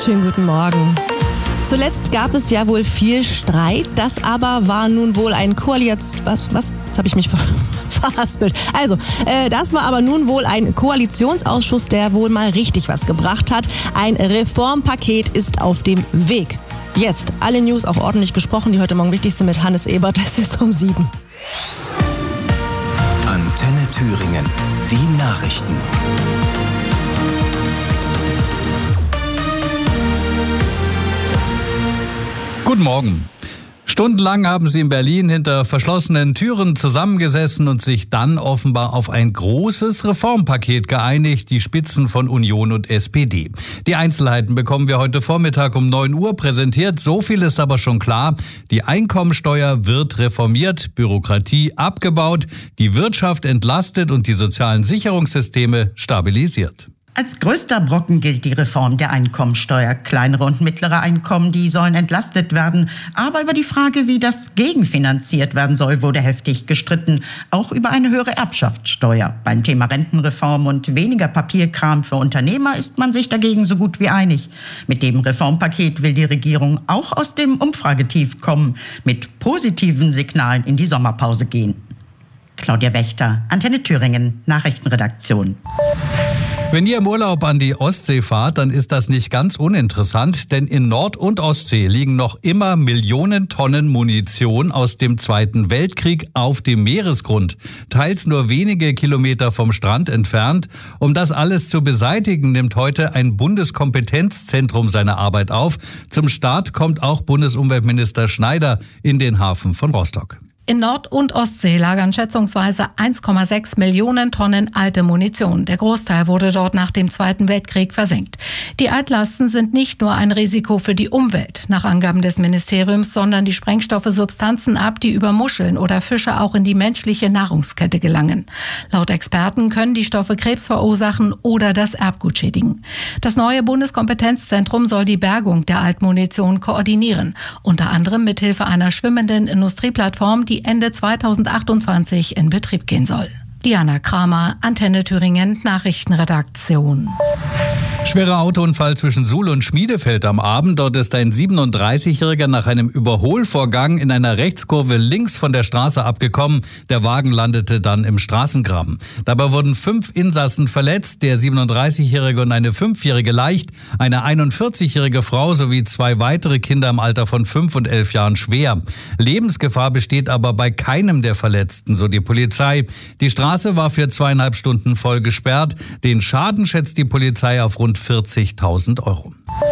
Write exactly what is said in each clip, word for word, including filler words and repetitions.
Schönen guten Morgen. Zuletzt gab es ja wohl viel Streit, das aber war nun wohl ein Koalitions... Was? Was? Jetzt habe ich mich ver verhaspelt. Also, äh, das war aber nun wohl ein Koalitionsausschuss, der wohl mal richtig was gebracht hat. Ein Reformpaket ist auf dem Weg. Jetzt alle News auch ordentlich gesprochen, die heute Morgen wichtig sind mit Hannes Ebert. Das ist um sieben. Antenne Thüringen, die Nachrichten. Guten Morgen. Stundenlang haben sie in Berlin hinter verschlossenen Türen zusammengesessen und sich dann offenbar auf ein großes Reformpaket geeinigt, die Spitzen von Union und S P D. Die Einzelheiten bekommen wir heute Vormittag um neun Uhr präsentiert. So viel ist aber schon klar. Die Einkommensteuer wird reformiert, Bürokratie abgebaut, die Wirtschaft entlastet und die sozialen Sicherungssysteme stabilisiert. Als größter Brocken gilt die Reform der Einkommensteuer. Kleinere und mittlere Einkommen, die sollen entlastet werden. Aber über die Frage, wie das gegenfinanziert werden soll, wurde heftig gestritten. Auch über eine höhere Erbschaftssteuer. Beim Thema Rentenreform und weniger Papierkram für Unternehmer ist man sich dagegen so gut wie einig. Mit dem Reformpaket will die Regierung auch aus dem Umfragetief kommen, mit positiven Signalen in die Sommerpause gehen. Claudia Wächter, Antenne Thüringen, Nachrichtenredaktion. Wenn ihr im Urlaub an die Ostsee fahrt, dann ist das nicht ganz uninteressant, denn in Nord- und Ostsee liegen noch immer Millionen Tonnen Munition aus dem Zweiten Weltkrieg auf dem Meeresgrund, teils nur wenige Kilometer vom Strand entfernt. Um das alles zu beseitigen, nimmt heute ein Bundeskompetenzzentrum seine Arbeit auf. Zum Start kommt auch Bundesumweltminister Schneider in den Hafen von Rostock. In Nord- und Ostsee lagern schätzungsweise eins Komma sechs Millionen Tonnen alte Munition. Der Großteil wurde dort nach dem Zweiten Weltkrieg versenkt. Die Altlasten sind nicht nur ein Risiko für die Umwelt, nach Angaben des Ministeriums, sondern die Sprengstoffe Substanzen ab, die über Muscheln oder Fische auch in die menschliche Nahrungskette gelangen. Laut Experten können die Stoffe Krebs verursachen oder das Erbgut schädigen. Das neue Bundeskompetenzzentrum soll die Bergung der Altmunition koordinieren, unter anderem mithilfe einer schwimmenden Industrieplattform, die Ende zweitausendachtundzwanzig in Betrieb gehen soll. Diana Kramer, Antenne Thüringen, Nachrichtenredaktion. Schwerer Autounfall zwischen Suhl und Schmiedefeld am Abend. Dort ist ein siebenunddreißigjähriger nach einem Überholvorgang in einer Rechtskurve links von der Straße abgekommen. Der Wagen landete dann im Straßengraben. Dabei wurden fünf Insassen verletzt, der siebenunddreißigjährige und eine fünfjährige leicht, eine einundvierzigjährige Frau sowie zwei weitere Kinder im Alter von fünf und elf Jahren schwer. Lebensgefahr besteht aber bei keinem der Verletzten, so die Polizei. Die Straße war für zweieinhalb Stunden voll gesperrt. Den Schaden schätzt die Polizei auf rund vierzigtausend Euro.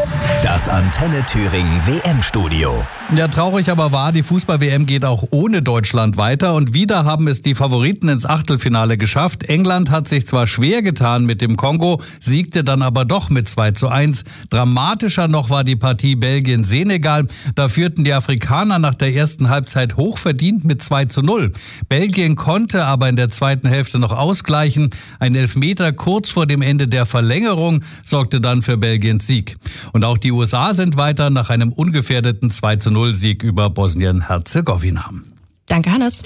Das Antenne Thüringen W M-Studio. Ja, traurig aber wahr, die Fußball-W M geht auch ohne Deutschland weiter und wieder haben es die Favoriten ins Achtelfinale geschafft. England hat sich zwar schwer getan mit dem Kongo, siegte dann aber doch mit zwei zu eins. Dramatischer noch war die Partie Belgien-Senegal. Da führten die Afrikaner nach der ersten Halbzeit hochverdient mit zwei zu null. Belgien konnte aber in der zweiten Hälfte noch ausgleichen. Ein Elfmeter kurz vor dem Ende der Verlängerung sorgte dann für Belgiens Sieg. Und auch die U S A sind weiter nach einem ungefährdeten zwei zu null Sieg über Bosnien-Herzegowina. Danke, Hannes.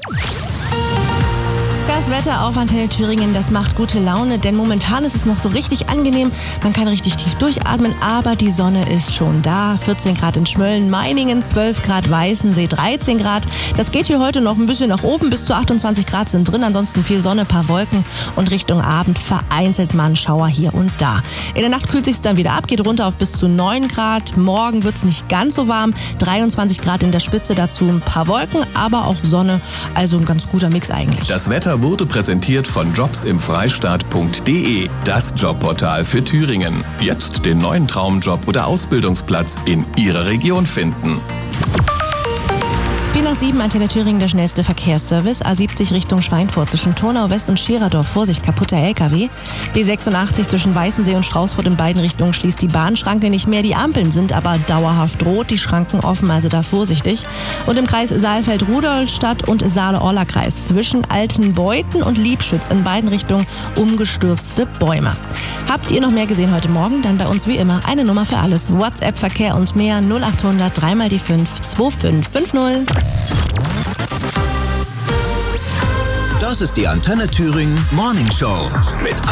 Das Wetter auf Antenne Thüringen, das macht gute Laune, denn momentan ist es noch so richtig angenehm. Man kann richtig tief durchatmen, aber die Sonne ist schon da. vierzehn Grad in Schmölln, Meiningen, zwölf Grad, Weißensee, dreizehn Grad. Das geht hier heute noch ein bisschen nach oben, bis zu achtundzwanzig Grad sind drin. Ansonsten viel Sonne, paar Wolken und Richtung Abend vereinzelt mal ein Schauer hier und da. In der Nacht kühlt es sich dann wieder ab, geht runter auf bis zu neun Grad. Morgen wird es nicht ganz so warm, dreiundzwanzig Grad in der Spitze, dazu ein paar Wolken, aber auch Sonne. Also ein ganz guter Mix eigentlich. Das Wetter wurde präsentiert von jobs im freistaat punkt de, das Jobportal für Thüringen. Jetzt den neuen Traumjob oder Ausbildungsplatz in Ihrer Region finden. vier nach sieben, Antenne Thüringen, der schnellste Verkehrsservice. A siebzig Richtung Schweinfurt zwischen Turnau West und Scheraerdorf. Vorsicht, kaputter L K W. B sechsundachtzig zwischen Weißensee und Straußfurt in beiden Richtungen schließt die Bahnschranke nicht mehr. Die Ampeln sind aber dauerhaft rot, die Schranken offen, also da vorsichtig. Und im Kreis Saalfeld-Rudolstadt und Saale-Orla-Kreis zwischen Altenbeuten und Liebschütz in beiden Richtungen umgestürzte Bäume. Habt ihr noch mehr gesehen heute Morgen? Dann bei uns wie immer eine Nummer für alles. WhatsApp, Verkehr und mehr null achthundert drei mal die fünf zwei fünf fünf null. Das ist die Antenne Thüringen Morning Show mit